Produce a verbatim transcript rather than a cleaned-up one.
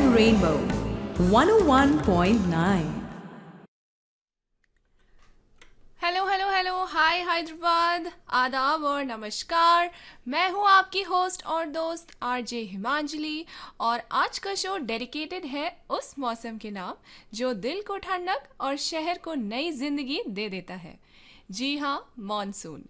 Rainbow one oh one point nine. Hello hello hello hi Hyderabad, आदाब और नमस्कार। मैं हूँ आपकी होस्ट और दोस्त आरजे हिमांजलि और आज का शो डेडिकेटेड है उस मौसम के नाम जो दिल को ठंडक और शहर को नई जिंदगी दे देता है। जी हाँ, मॉनसून।